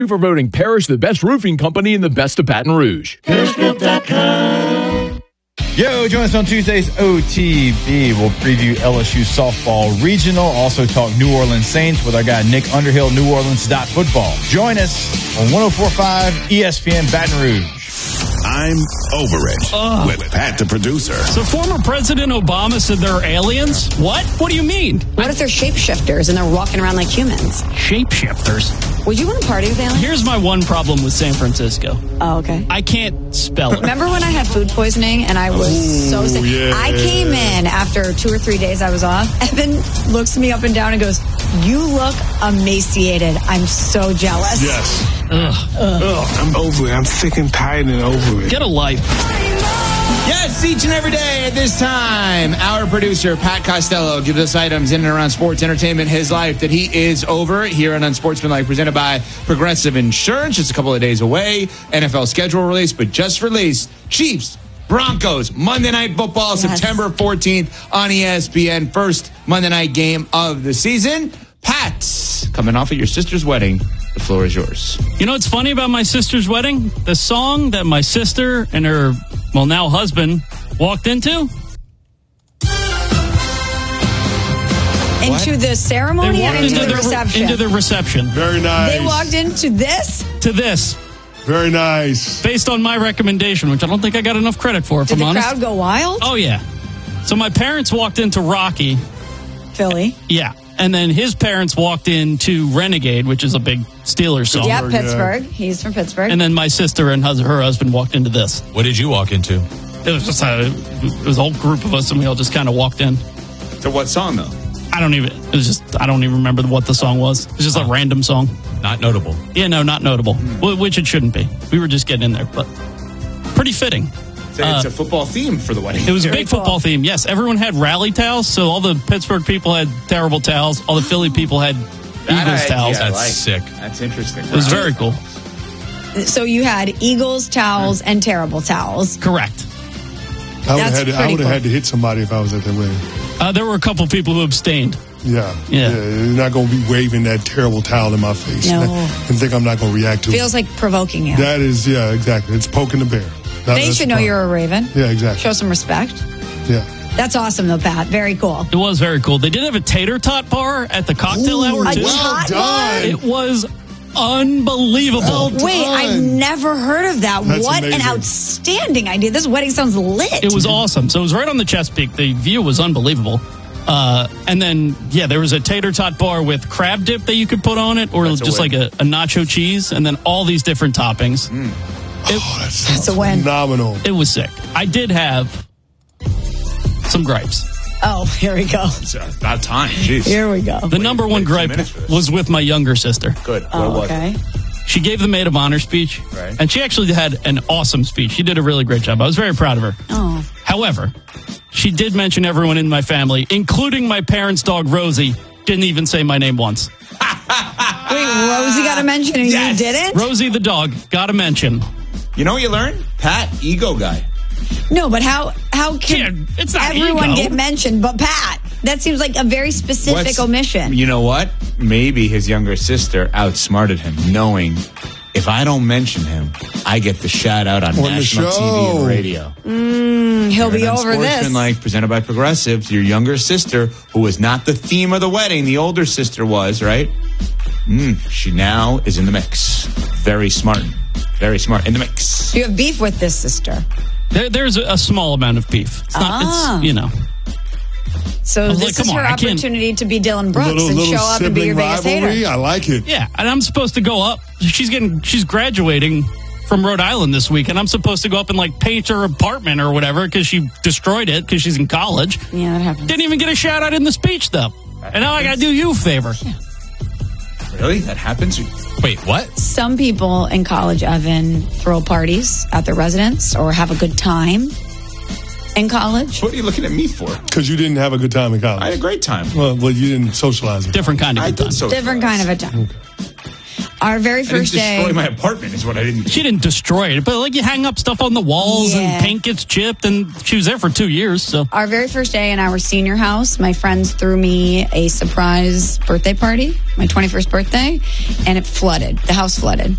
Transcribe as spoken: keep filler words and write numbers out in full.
For voting Parish the best roofing company in the best of Baton Rouge. Parish Group dot com. Yo, join us on Tuesday's O T B. We'll preview L S U softball regional. Also talk New Orleans Saints with our guy Nick Underhill, New Orleans dot football. Join us on one oh four point five E S P N Baton Rouge. I'm over it Ugh. with Pat, the producer. So former President Obama said they're aliens? What? What do you mean? What if they're shapeshifters and they're walking around like humans? Shapeshifters? Would you want to party with aliens? Here's my one problem with San Francisco. Oh, okay. I can't spell it. Remember when I had food poisoning and I was Ooh, so sick? yeah. I came in after two or three days I was off. Evan looks me up and down and goes, "You look emaciated. I'm so jealous." Yes. Ugh. Ugh, I'm over it. I'm sick and tired and over it. Get a life. Yes, each and every day at this time, our producer, Pat Costello, gives us items in and around sports, entertainment, his life that he is over here on Unsportsmanlike, presented by Progressive Insurance. Just a couple of days away. N F L schedule release, but just released. Chiefs, Broncos, Monday Night Football, yes. September fourteenth on E S P N. First Monday night game of the season. Pat, coming off of your sister's wedding, the floor is yours. You know what's funny about my sister's wedding? The song that my sister and her, well, now husband, walked into. Into the ceremony They and walked into, into the the reception. Into the reception. Very nice. They walked into this? To this. Very nice. Based on my recommendation, which I don't think I got enough credit for, if Did I'm the honest. crowd go wild? Oh, yeah. So my parents walked into Rocky. Philly. Yeah. And then his parents walked into Renegade, which is a big Steelers song. Yeah, Pittsburgh. He's from Pittsburgh. And then my sister and hus- her husband walked into this. What did you walk into? It was just a, it was a whole group of us, and we all just kind of walked in. So what song, though? I don't even, it was just, I don't even remember what the song was. It was just a random song. Not notable. Yeah, no, not notable, mm. which it shouldn't be. We were just getting in there, but pretty fitting. So it's uh, a football theme for the wedding. It was a big football theme, yes. Everyone had rally towels, so all the Pittsburgh people had terrible towels. All the Philly people had that Eagles I, towels. Yeah, That's like. sick. That's interesting. It was very cool. So you had Eagles towels and terrible towels. Correct. I would have That's had, to, I pretty would have cool. had to hit somebody if I was at the wedding. Uh, there were a couple people who abstained. Yeah. Yeah. yeah. You're not going to be waving that terrible towel in my face. No. And think I'm not going to react to Feels it. like provoking you. That is, yeah, exactly. It's poking the bear. That, They should know fun. you're a Raven. Yeah, exactly. Show some respect. Yeah. That's awesome, though, Pat. Very cool. It was very cool. They did have a tater tot bar at the cocktail Ooh, hour, A too. well tot done. It was unbelievable. Well Wait, done. I've never heard of that. That's what amazing. an outstanding idea. This wedding sounds lit. It was awesome. So it was right on the Chesapeake. The view was unbelievable. Uh, and then, yeah, there was a tater tot bar with crab dip that you could put on it, or That's a just win. like a, a nacho cheese, and then all these different toppings. Mm. It, Oh, that's, That's a win. phenomenal. it was sick. I did have some gripes. Oh, here we go. It's about time. Jeez. Here we go. The number one wait two gripe minutes for this. was with my younger sister. Good. What Oh, was okay. it? She gave the maid of honor speech, Right. and she actually had an awesome speech. She did a really great job. I was very proud of her. Oh. However, she did mention everyone in my family, including my parents' dog, Rosie. Didn't even say my name once. Wait, Rosie got a mention and Yes. you didn't? Rosie the dog got a mention. You know what you learned? Pat, ego guy. No, but how how can Yeah, it's not everyone ego. get mentioned but Pat? That seems like a very specific What's- omission. You know what? Maybe his younger sister outsmarted him, knowing if I don't mention him, I get the shout out on, On the national T V show. and radio. Mm, he'll be And on over this. Sportsmanlike, presented by Progressive, your younger sister, who was not the theme of the wedding, the older sister was, right? Mm, she now is in the mix. Very smart. Very smart. In the mix. You have beef with this sister. There, there's a, a small amount of beef. It's not, Ah. it's, you know. So was this like, is come her on, I can't- opportunity to be Dylan Brooks Little, and little show up and be sibling your biggest rivalry. hater. I like it. Yeah, and I'm supposed to go up. She's getting, she's graduating from Rhode Island this week, and I'm supposed to go up and like paint her apartment or whatever because she destroyed it because she's in college. Yeah, that happens. Didn't even get a shout out in the speech though. And now I got to do you a favor. Really? That happens? Wait, what? Some people in college, Evan, throw parties at their residence or have a good time in college. What are you looking at me for? Because you didn't have a good time in college. I had a great time. Well, well, you didn't socialize it. Different kind of I good time. did so. Different kind of a time. Our very I didn't first destroy day. my apartment is what I didn't do. She didn't destroy it, but like you hang up stuff on the walls Yeah. and paint gets chipped, and she was there for two years. So Our very first day in our senior house, my friends threw me a surprise birthday party, my twenty-first birthday, and it flooded. The house flooded.